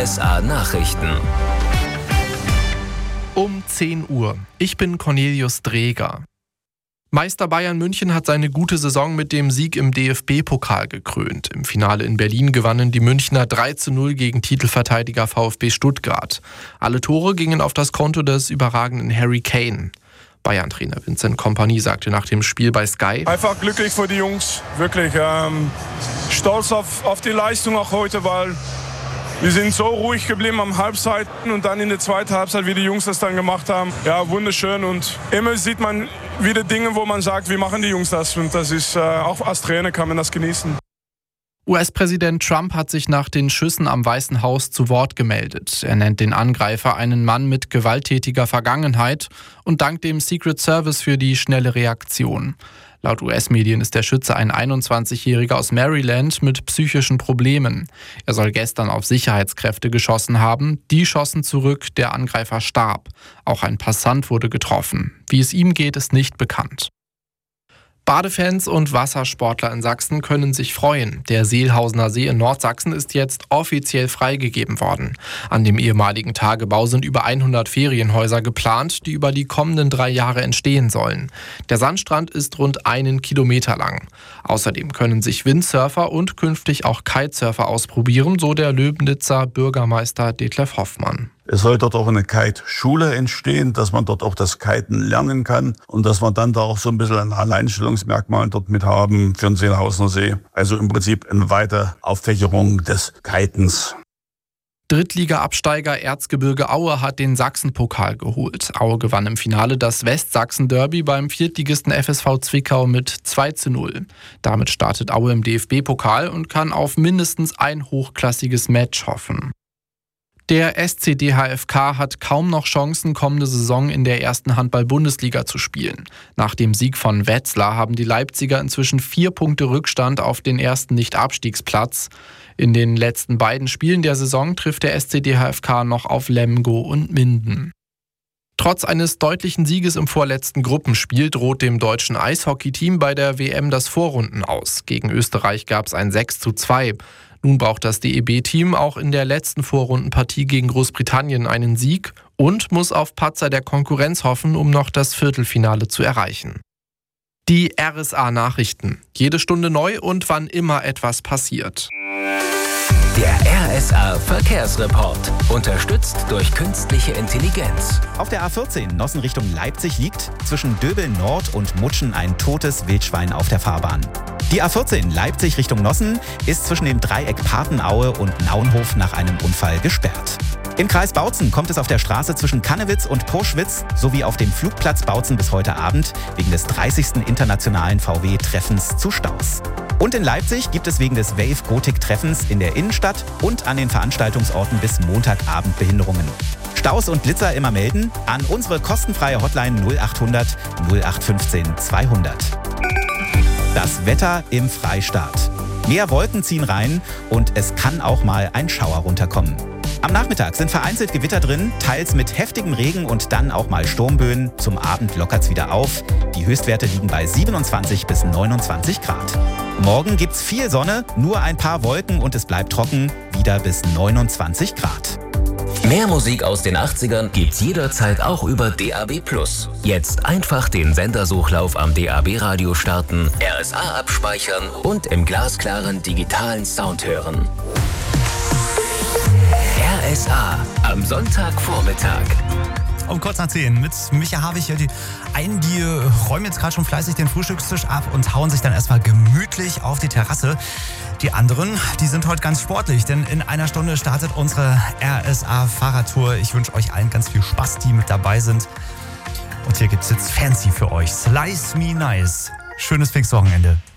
RSA Nachrichten. Um 10 Uhr. Ich bin Cornelius Dreger. Meister Bayern München hat seine gute Saison mit dem Sieg im DFB-Pokal gekrönt. Im Finale in Berlin gewannen die Münchner 3:0 gegen Titelverteidiger VfB Stuttgart. Alle Tore gingen auf das Konto des überragenden Harry Kane. Bayern-Trainer Vincent Kompany sagte nach dem Spiel bei Sky: Einfach glücklich für die Jungs, wirklich. Stolz auf die Leistung auch heute, weil wir sind so ruhig geblieben am Halbzeit und dann in der zweiten Halbzeit, wie die Jungs das dann gemacht haben. Ja, wunderschön, und immer sieht man wieder Dinge, wo man sagt, wie machen die Jungs das, und das ist, auch als Trainer kann man das genießen. US-Präsident Trump hat sich nach den Schüssen am Weißen Haus zu Wort gemeldet. Er nennt den Angreifer einen Mann mit gewalttätiger Vergangenheit und dankt dem Secret Service für die schnelle Reaktion. Laut US-Medien ist der Schütze ein 21-Jähriger aus Maryland mit psychischen Problemen. Er soll gestern auf Sicherheitskräfte geschossen haben. Die schossen zurück, der Angreifer starb. Auch ein Passant wurde getroffen. Wie es ihm geht, ist nicht bekannt. Badefans und Wassersportler in Sachsen können sich freuen. Der Seelhausener See in Nordsachsen ist jetzt offiziell freigegeben worden. An dem ehemaligen Tagebau sind über 100 Ferienhäuser geplant, die über die kommenden 3 Jahre entstehen sollen. Der Sandstrand ist rund 1 Kilometer lang. Außerdem können sich Windsurfer und künftig auch Kitesurfer ausprobieren, so der Löbnitzer Bürgermeister Detlef Hoffmann. Es soll dort auch eine Kite-Schule entstehen, dass man dort auch das Kiten lernen kann und dass man dann da auch so ein bisschen ein Alleinstellungsmerkmal dort mit haben für den Seelhausener See. Also im Prinzip eine weitere Auffächerung des Kitens. Drittliga-Absteiger Erzgebirge Aue hat den Sachsenpokal geholt. Aue gewann im Finale das Westsachsen-Derby beim Viertligisten FSV Zwickau mit 2:0. Damit startet Aue im DFB-Pokal und kann auf mindestens ein hochklassiges Match hoffen. Der SC DHFK hat kaum noch Chancen, kommende Saison in der ersten Handball-Bundesliga zu spielen. Nach dem Sieg von Wetzlar haben die Leipziger inzwischen 4 Punkte Rückstand auf den ersten Nicht-Abstiegsplatz. In den letzten beiden Spielen der Saison trifft der SC DHFK noch auf Lemgo und Minden. Trotz eines deutlichen Sieges im vorletzten Gruppenspiel droht dem deutschen Eishockeyteam bei der WM das Vorrunden aus. Gegen Österreich gab es ein 6:2. Nun braucht das DEB-Team auch in der letzten Vorrundenpartie gegen Großbritannien einen Sieg und muss auf Patzer der Konkurrenz hoffen, um noch das Viertelfinale zu erreichen. Die RSA-Nachrichten. Jede Stunde neu und wann immer etwas passiert. Der RSA-Verkehrsreport. Unterstützt durch künstliche Intelligenz. Auf der A14 Nossen Richtung Leipzig liegt zwischen Döbeln Nord und Mutschen ein totes Wildschwein auf der Fahrbahn. Die A14 Leipzig Richtung Nossen ist zwischen dem Dreieck Patenaue und Naunhof nach einem Unfall gesperrt. Im Kreis Bautzen kommt es auf der Straße zwischen Kannewitz und Purschwitz sowie auf dem Flugplatz Bautzen bis heute Abend wegen des 30. internationalen VW-Treffens zu Staus. Und in Leipzig gibt es wegen des Wave-Gotik-Treffens in der Innenstadt und an den Veranstaltungsorten bis Montagabend Behinderungen. Staus und Blitzer immer melden an unsere kostenfreie Hotline 0800 0815 200. Das Wetter im Freistaat. Mehr Wolken ziehen rein und es kann auch mal ein Schauer runterkommen. Am Nachmittag sind vereinzelt Gewitter drin, teils mit heftigem Regen und dann auch mal Sturmböen. Zum Abend lockert's wieder auf. Die Höchstwerte liegen bei 27 bis 29 Grad. Morgen gibt's viel Sonne, nur ein paar Wolken und es bleibt trocken, wieder bis 29 Grad. Mehr Musik aus den 80ern gibt's jederzeit auch über DAB+. Jetzt einfach den Sendersuchlauf am DAB-Radio starten, RSA abspeichern und im glasklaren digitalen Sound hören. RSA am Sonntagvormittag. Um kurz nach 10 mit Micha Havig. Die einen, die räumen jetzt gerade schon fleißig den Frühstückstisch ab und hauen sich dann erstmal gemütlich auf die Terrasse. Die anderen, die sind heute ganz sportlich, denn in einer Stunde startet unsere RSA-Fahrradtour. Ich wünsche euch allen ganz viel Spaß, die mit dabei sind. Und hier gibt es jetzt Fancy für euch. Slice Me Nice. Schönes Pfingstwochenende.